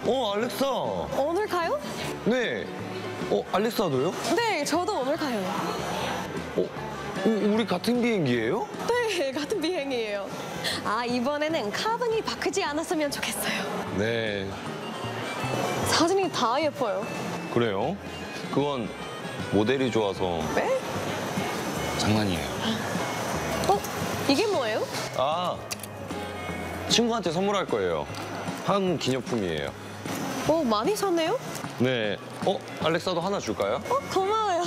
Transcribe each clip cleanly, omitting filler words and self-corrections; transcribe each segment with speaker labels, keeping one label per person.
Speaker 1: 알렉사.
Speaker 2: 오늘 가요?
Speaker 1: 네. 알렉사도요?
Speaker 2: 네, 저도 오늘 가요.
Speaker 1: 우리 같은 비행기예요?
Speaker 2: 네, 같은 비행이에요. 이번에는 카본이 바뀌지 않았으면 좋겠어요.
Speaker 1: 네.
Speaker 2: 사진이 다 예뻐요.
Speaker 1: 그래요? 그건 모델이 좋아서.
Speaker 2: 네?
Speaker 1: 장난이에요.
Speaker 2: 이게 뭐예요?
Speaker 1: 친구한테 선물할 거예요. 한국 기념품이에요.
Speaker 2: 많이 샀네요?
Speaker 1: 네. 알렉사도 하나 줄까요?
Speaker 2: 고마워요.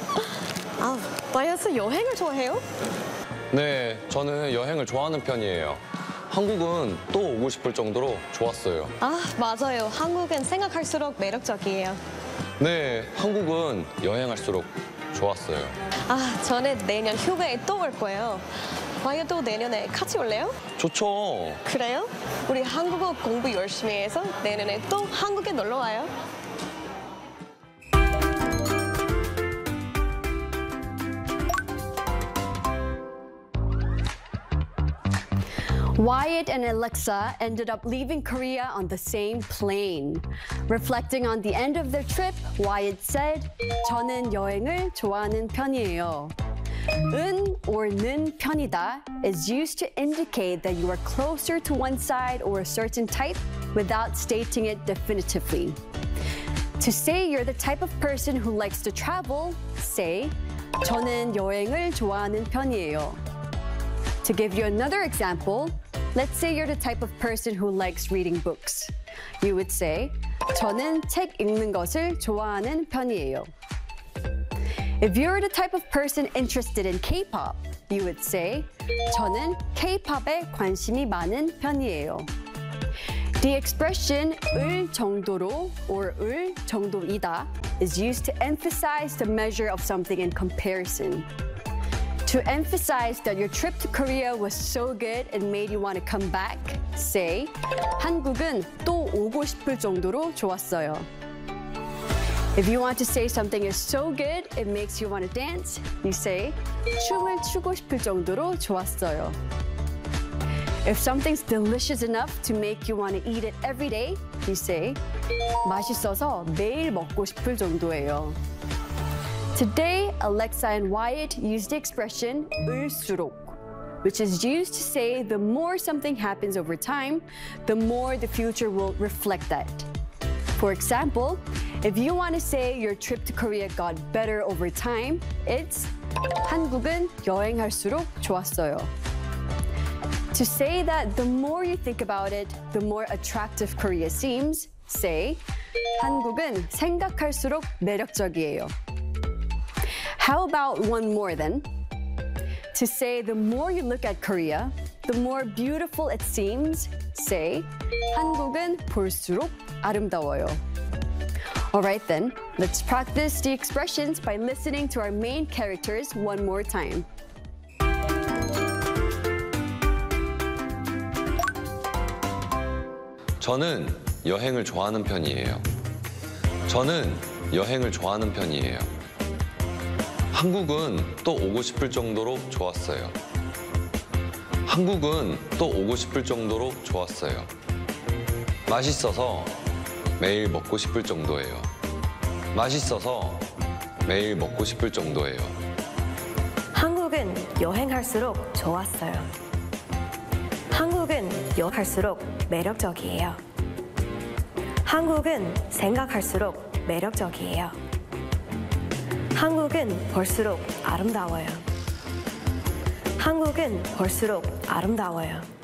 Speaker 2: 마이어스 여행을 좋아해요?
Speaker 1: 네, 저는 여행을 좋아하는 편이에요. 한국은 또 오고 싶을 정도로 좋았어요.
Speaker 2: 맞아요. 한국은 생각할수록 매력적이에요.
Speaker 1: 네, 한국은 여행할수록 좋았어요.
Speaker 2: 저는 내년 휴가에 또 올 거예요. 마이어도 내년에 같이 올래요?
Speaker 1: 좋죠.
Speaker 2: 그래요? 우리 한국어 공부 열심히 해서 내년에 또 한국에 놀러 와요.
Speaker 3: Wyatt and Alexa ended up leaving Korea on the same plane. Reflecting on the end of their trip, Wyatt said, 저는 여행을 좋아하는 편이에요. 은 or 는 편이다 is used to indicate that you are closer to one side or a certain type without stating it definitively. To say you're the type of person who likes to travel, say, 저는 여행을 좋아하는 편이에요. To give you another example, let's say you're the type of person who likes reading books. You would say, 저는 책 읽는 것을 좋아하는 편이에요. If you're the type of person interested in K-pop, you would say, 저는 K-pop에 관심이 많은 편이에요. The expression 을 정도로 or 을 정도이다 is used to emphasize the measure of something in comparison. To emphasize that your trip to Korea was so good and made you want to come back, say, 한국은 또 오고 싶을 정도로 좋았어요. If you want to say something is so good, it makes you want to dance, you say, 춤을 추고 싶을 정도로 좋았어요. If something's delicious enough to make you want to eat it every day, you say, 맛있어서 매일 먹고 싶을 정도예요. Today, Alexa and Wyatt used the expression 을수록, which is used to say the more something happens over time, the more the future will reflect that. For example, if you want to say your trip to Korea got better over time, it's 한국은 여행할수록 좋았어요. To say that the more you think about it, the more attractive Korea seems, say, 한국은 생각할수록 매력적이에요. How about one more then? To say the more you look at Korea, the more beautiful it seems, say, 한국은 볼수록 아름다워요. Alright then, let's practice the expressions by listening to our main characters one more time.
Speaker 1: 저는 여행을 좋아하는 편이에요. 저는 여행을 좋아하는 편이에요. 한국은 또 오고 싶을 정도로 좋았어요. 한국은 또 오고 싶을 정도로 좋았어요. 맛있어서 매일 먹고 싶을 정도예요. 맛있어서 매일 먹고 싶을 정도예요.
Speaker 2: 한국은 여행할수록 좋았어요. 한국은 여행할수록 매력적이에요. 한국은 생각할수록 매력적이에요. 한국은 볼수록 아름다워요. 한국은 볼수록 아름다워요.